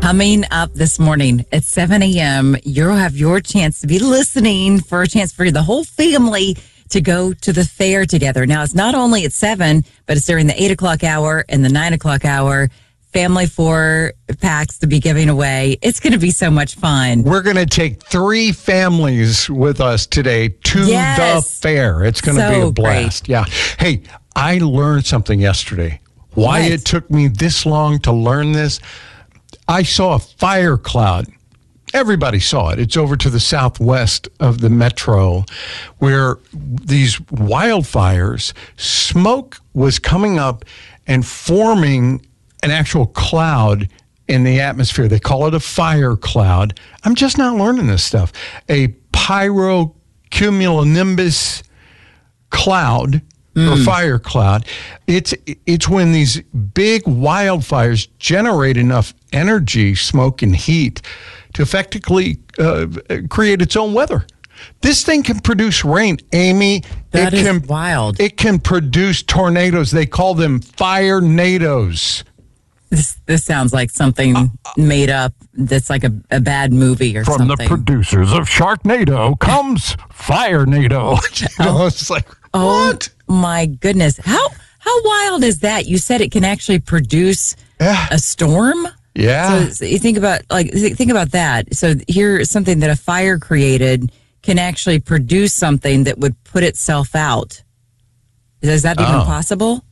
Coming up this morning at 7 a.m., you'll have your chance to be listening for a chance for the whole family to go to the fair together. Now, it's not only at 7, but it's during the 8 o'clock hour and the 9 o'clock hour. Family 4 packs to be giving away. It's going to be so much fun. We're going to take 3 families with us today to the fair. It's going to be a blast. Great. Yeah. Hey, I learned something yesterday. Why it took me this long to learn this? I saw a fire cloud. Everybody saw it. It's over to the southwest of the metro where these wildfires, smoke was coming up and forming an actual cloud in the atmosphere. They call it a fire cloud. I'm just not learning this stuff. A pyrocumulonimbus cloud or fire cloud. It's when these big wildfires generate enough energy, smoke, and heat to effectively create its own weather. This thing can produce rain, Amy. That is wild. It can produce tornadoes. They call them fire-nados. This sounds like something made up that's like a bad movie or something. From the producers of Sharknado comes Fire-nado. It's like, what? Oh, my goodness. How wild is that? You said it can actually produce a storm? Yeah. So you think about that. So here's something that a fire created can actually produce something that would put itself out. Is that even possible?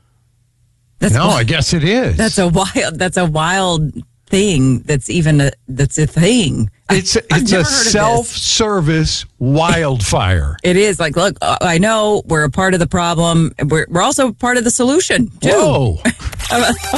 I guess it is. That's a wild thing. That's a thing. It's a self-service wildfire. It is. Like, look, I know we're a part of the problem. We're also part of the solution too. Whoa.